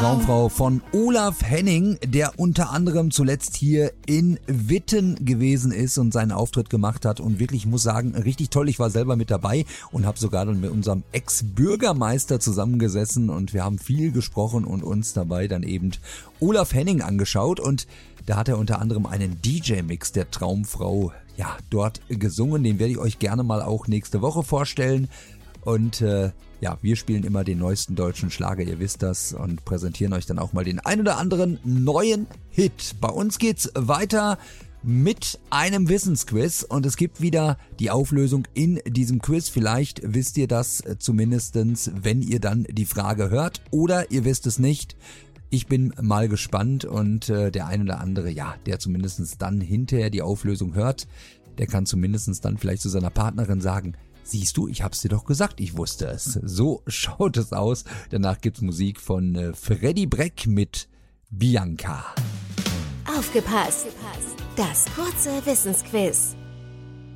Traumfrau von Olaf Henning, der unter anderem zuletzt hier in Witten gewesen ist und seinen Auftritt gemacht hat. Und wirklich, ich muss sagen, richtig toll. Ich war selber mit dabei und habe sogar dann mit unserem Ex-Bürgermeister zusammengesessen und wir haben viel gesprochen und uns dabei dann eben Olaf Henning angeschaut. Und da hat er unter anderem einen DJ-Mix der Traumfrau dort gesungen. Den werde ich euch gerne mal auch nächste Woche vorstellen. Und wir spielen immer den neuesten deutschen Schlager, ihr wisst das, und präsentieren euch dann auch mal den ein oder anderen neuen Hit. Bei uns geht's weiter mit einem Wissensquiz und es gibt wieder die Auflösung in diesem Quiz. Vielleicht wisst ihr das zumindestens, wenn ihr dann die Frage hört, oder ihr wisst es nicht. Ich bin mal gespannt und der ein oder andere, der zumindest dann hinterher die Auflösung hört, der kann zumindest dann vielleicht zu seiner Partnerin sagen: Siehst du, ich hab's dir doch gesagt, ich wusste es. So schaut es aus. Danach gibt's Musik von Freddy Breck mit Bianca. Aufgepasst! Das kurze Wissensquiz.